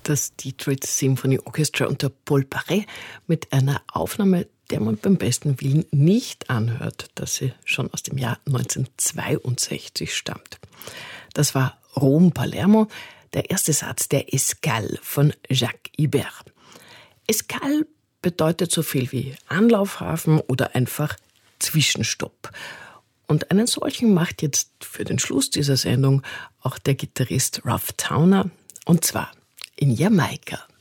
das Detroit Symphony Orchestra unter Paul Paré mit einer Aufnahme, der man beim besten Willen nicht anhört, dass sie schon aus dem Jahr 1962 stammt. Das war Rom-Palermo, der erste Satz der Escale von Jacques Ibert. Escale bedeutet so viel wie Anlaufhafen oder einfach Zwischenstopp. Und einen solchen macht jetzt für den Schluss dieser Sendung auch der Gitarrist Ralph Towner, und zwar in Jamaika.